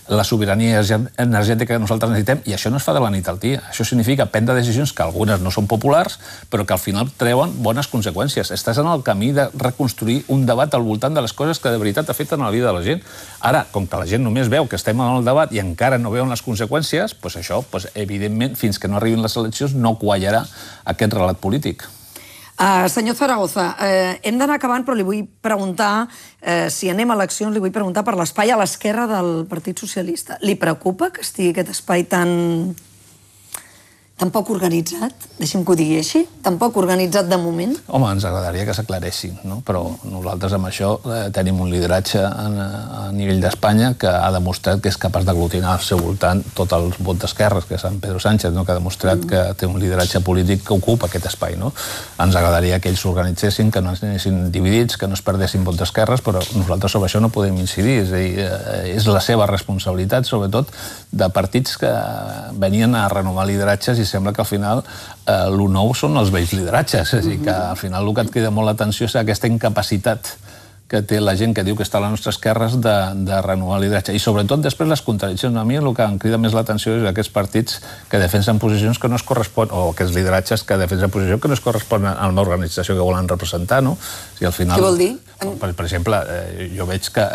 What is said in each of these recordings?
la sobirania energètica que nosaltres necessitem, i això no es fa de la nit al dia. Això significa prendre decisions que algunes no són populars, però que al final treuen bones conseqüències. Estàs en el camí de reconstruir un debat al voltant de les coses que de veritat afecten a la vida de la gent. Ara, com que la gent només veu que estem en el debat i encara no veuen les conseqüències, doncs això, evidentment, fins que no arribin les eleccions, no quallarà aquest relat polític. Senyor Zaragoza, hem d'anar acabant, però li vull preguntar, si anem a eleccions, li vull preguntar per l'espai a l'esquerra del Partit Socialista. Li preocupa que estigui aquest espai tan poc organitzat? Deixi'm que ho digui així. Tan poc organitzat de moment? Home, ens agradaria que s'aclaressin, no? Però nosaltres amb això tenim un lideratge a nivell d'Espanya que ha demostrat que és capaç d'aglutinar al seu voltant tot el vot d'esquerres, que és en Pedro Sánchez, que ha demostrat que té un lideratge polític que ocupa aquest espai. Ens agradaria que ells s'organitzessin, que no anessin dividits, que no es perdessin vot d'esquerres, però nosaltres sobre això no podem incidir. És a dir, és la seva responsabilitat, sobretot, de partits que venien a renovar lideratges i sembla que al final el nou són els vells lideratges. És a dir, que al final el que et crida molt l'atenció és aquesta incapacitat que té la gent que diu que està a les nostres esquerres de renovar el lideratge. I sobretot després les contradiccions. A mi el que em crida més l'atenció és aquests partits que defensen posicions que no es corresponen, o aquests lideratges que defensen posicions que no es corresponen a una organització que volen representar, no? Què vol dir? Per exemple, jo veig que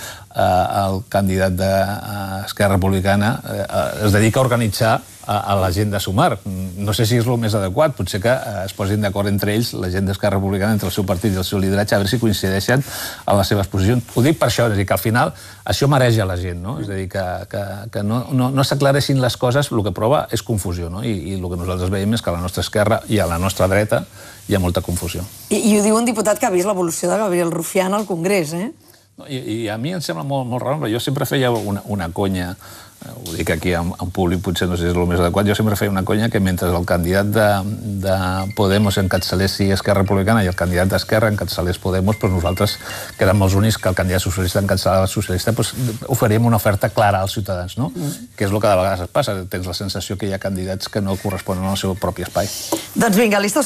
el candidat d'Esquerra Republicana es dedica a organitzar a la gent de Sumar. No sé si és el més adequat, potser que es posin d'acord entre ells, la gent d'Esquerra Republicana, entre el seu partit i el seu lideratge, a veure si coincideixen en les seves posicions. Ho dic per això, és a dir, que al final això mareja la gent, no? És a dir, que no s'aclareixin les coses, el que prova és confusió, no? I el que nosaltres veiem és que a la nostra esquerra i a la nostra dreta hi ha molta confusió. I ho diu un diputat que ha vist l'evolució de Gabriel Rufián al Congrés, eh? I a mi em sembla molt raro, però jo sempre feia una conya, ho dic aquí en públic, potser no sé si és el més adequat, jo sempre feia una conya que mentre el candidat de Podemos encapçalés Esquerra Republicana i el candidat d'Esquerra encapçalés Podemos, doncs nosaltres, que érem els únics que el candidat socialista encapçalava el socialista, oferíem una oferta clara als ciutadans, no? Que és el que de vegades es passa, tens la sensació que hi ha candidats que no corresponen al seu propi espai. Doncs vinga, li està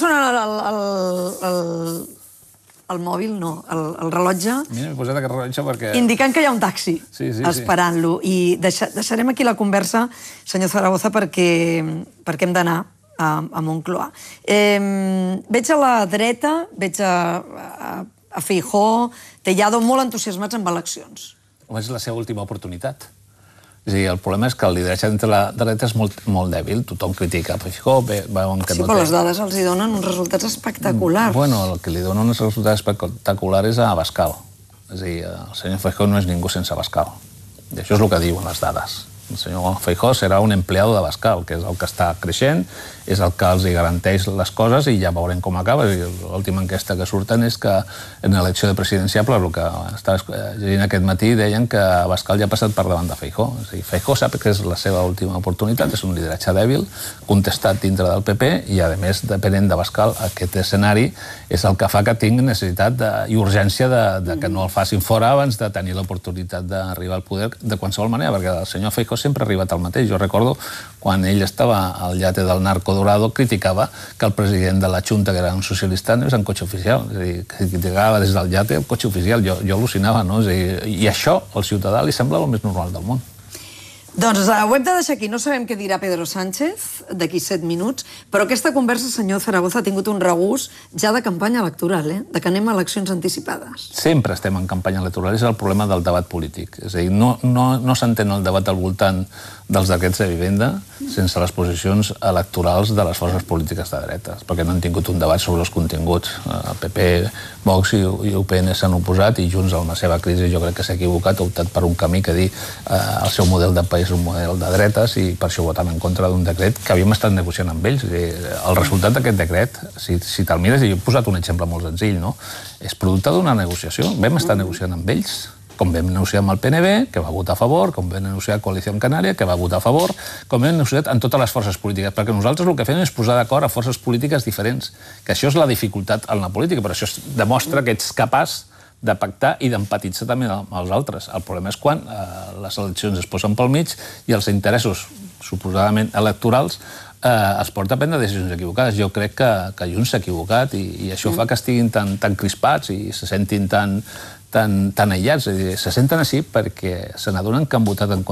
sonant el mòbil, no, el rellotge. Mira, m'he posat aquest rellotge perquè... Indicant que hi ha un taxi esperant-lo. I deixarem aquí la conversa, senyor Zaragoza, perquè hem d'anar a Moncloa. Veig a la dreta, veig a Feijóo, Tellado, molt entusiasmats amb eleccions. És la seva última oportunitat. És a dir, el problema és que el lideratge dintre la dreta és molt dèbil, tothom critica Feijóo, veuen que no té... Sí, però les dades els donen uns resultats espectaculars. Bueno, el que li dona uns resultats espectaculars és a Abascal. És a dir, el senyor Feijóo no és ningú sense Abascal. I això és el que diuen les dades. El senyor Feijóo serà un empleado d'Abascal, que és el que està creixent, és el que els garanteix les coses i ja veurem com acaba. L'última enquesta que surten és que en l'elecció de presidenciable, el que estava llegint aquest matí, deien que Abascal ja ha passat per davant de Feijóo. És a dir, Feijóo sap que és la seva última oportunitat, és un lideratge dèbil, contestat dintre del PP i, a més, depenent d'Abascal, aquest escenari és el que fa que tingui necessitat i urgència de que no el facin fora abans de tenir l'oportunitat d'arribar al poder de qualsevol manera, perquè el senyor Feijóo sempre ha arribat al mateix. Jo recordo quan ell estava al yate del narco Dorado, criticava que el president de la Junta, que era un socialista, anés en cotxe oficial. És a dir, que criticava des del yate el cotxe oficial. Jo al·lucinava, no? I això al ciutadà li sembla el més normal del món. Doncs ho hem de deixar aquí. No sabem què dirà Pedro Sánchez d'aquí 7 minuts, però aquesta conversa, senyor Zaragoza, ha tingut un regust ja de campanya electoral, de que anem a eleccions anticipades. Sempre estem en campanya electoral, és el problema del debat polític. És a dir, no s'entén el debat al voltant dels decrets de vivenda sense les posicions electorals de les forces polítiques de dretes, perquè no han tingut un debat sobre els continguts. El PP, Vox i UPN s'han oposat i Junts, amb la seva crisi, jo crec que s'ha equivocat, ha optat per un camí que dir el seu model de país és un model de dretes i per això votem en contra d'un decret que havíem estat negociant amb ells. El resultat d'aquest decret, si te'l mires, i jo he posat un exemple molt senzill, és producte d'una negociació. Vam estar negociant amb ells, com vam negociar amb el PNB, que va votar a favor, com vam negociar amb Coalició Canària, que va votar a favor, com vam negociar amb totes les forces polítiques, perquè nosaltres el que fem és posar d'acord a forces polítiques diferents, que això és la dificultat en la política, però això demostra que ets capaç de pactar i d'empatitzar també amb els altres. El problema és quan les eleccions es posen pel mig i els interessos, suposadament electorals, es porta a prendre decisions equivocades. Jo crec que Junts s'ha equivocat i això fa que estiguin tan crispats i se sentin tan aïllats. Se senten així perquè se n'adonen que han votat en contra